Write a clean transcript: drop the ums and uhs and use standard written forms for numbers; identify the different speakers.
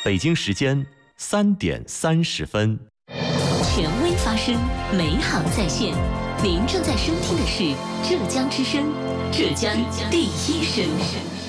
Speaker 1: 北京时间3点30分。
Speaker 2: 权威发声，美好在线。您正在收听的是浙江之声，浙江第一声。